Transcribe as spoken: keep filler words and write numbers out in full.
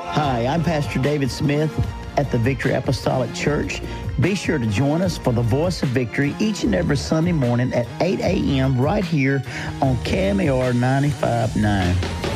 Hi, I'm Pastor David Smith at the Victory Apostolic Church. Be sure to join us for the Voice of Victory each and every Sunday morning at eight a.m. right here on K M A R ninety-five point nine.